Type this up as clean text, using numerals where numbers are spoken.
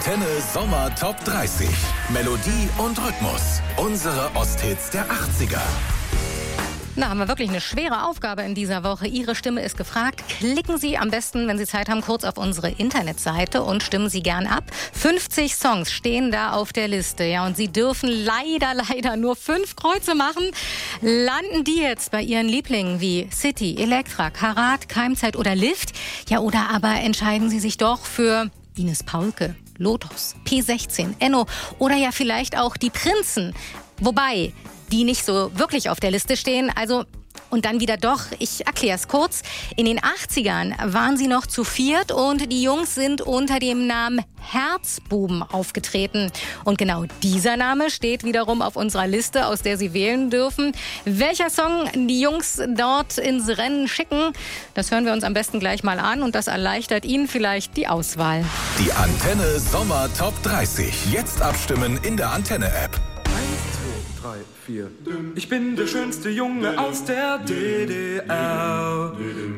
Antenne Sommer Top 30. Melodie und Rhythmus. Unsere Osthits der 80er. Na, haben wir wirklich eine schwere Aufgabe in dieser Woche. Ihre Stimme ist gefragt. Klicken Sie am besten, wenn Sie Zeit haben, kurz auf unsere Internetseite und stimmen Sie gern ab. 50 Songs stehen da auf der Liste. Ja, und Sie dürfen leider nur 5 Kreuze machen. Landen die jetzt bei Ihren Lieblingen wie City, Elektra, Karat, Keimzeit oder Lift? Ja, oder aber entscheiden Sie sich doch für Ines Paulke, Lotus, P16, Enno oder ja vielleicht auch die Prinzen. Wobei die nicht so wirklich auf der Liste stehen. Also, und dann wieder doch, ich erkläre es kurz. In den 80ern waren sie noch zu viert und die Jungs sind unter dem Namen Herzbuben aufgetreten. Und genau dieser Name steht wiederum auf unserer Liste, aus der Sie wählen dürfen. Welcher Song die Jungs dort ins Rennen schicken, das hören wir uns am besten gleich mal an und das erleichtert Ihnen vielleicht die Auswahl. Die Antenne Sommer Top 30. Jetzt abstimmen in der Antenne-App. 3, 4. Ich bin der schönste Junge aus der DDR.